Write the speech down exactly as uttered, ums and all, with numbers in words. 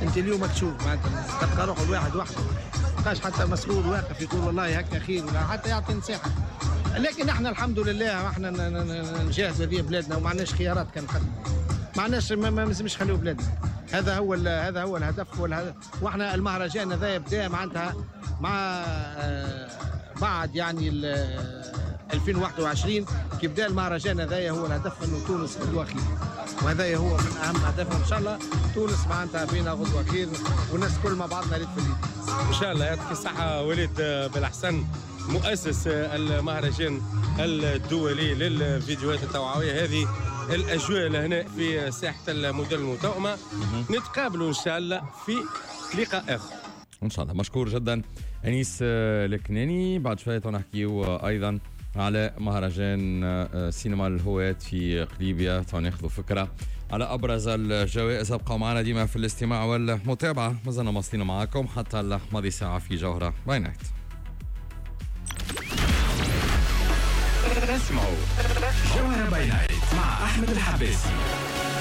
انت اليوم تشوف معناتها تلقى روح الواحد وحده ما بقاش حتى مسؤول واقف يقول والله هكا خير ولا حتى يعطي نصيحه. لكن احنا الحمد لله احنا نجهز هذه بلادنا وما عندناش خيارات كان خدمه، ما عندناش ما لازمش نخليو بلادنا. هذا هو هذا هو الهدف والهدف. واحنا المهرجان هذا يبدا معناتها مع بعد يعني ألفين وواحد وعشرين كي بدا المهرجان هذايا هو الهدف انه تونس غدوه خير، وهذايا هو من اهم اهدافنا ان شاء الله. تونس معناتها بينا غدوه خير والناس كل مع بعضنا ريت في اليد ان شاء الله. يعطيك الصحه وليد بالأحسن، مؤسس المهرجان الدولي للفيديوهات التوعويه. هذه الاجواء لهنا في ساحه المدن المتوأمه. نتقابلوا ان شاء الله في لقاء اخر ان شاء الله. مشكور جدا انيس الكناني. بعد شويه نحكيو ايضا على مهرجان سينما الهواة في قليبية، ناخذوا فكره على ابرز الجوائز. ابقوا معنا ديما في الاستماع والمتابعه، مازلنا مواصلين معكم حتى الماضي ساعه في جوهره باي نايت. اسمعوا جوهره باي نايت مع احمد الحباسي.